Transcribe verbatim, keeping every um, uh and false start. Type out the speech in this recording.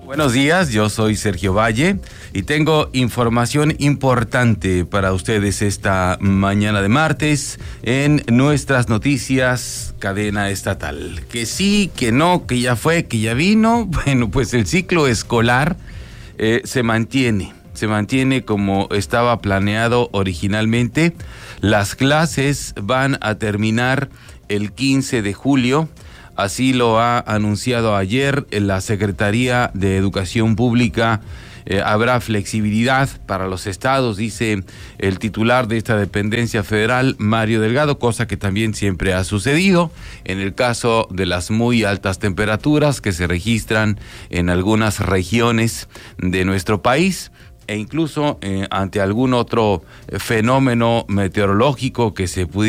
Buenos días, yo soy Sergio Valle y tengo información importante para ustedes esta mañana de martes en nuestras noticias cadena estatal. Que sí, que no, que ya fue, que ya vino. Bueno, pues el ciclo escolar eh, se mantiene, se mantiene como estaba planeado originalmente. Las clases van a terminar el quince de julio. Así lo ha anunciado ayer la Secretaría de Educación Pública. Eh, habrá flexibilidad para los estados, dice el titular de esta dependencia federal, Mario Delgado, cosa que también siempre ha sucedido en el caso de las muy altas temperaturas que se registran en algunas regiones de nuestro país, e incluso eh, ante algún otro fenómeno meteorológico que se pudiera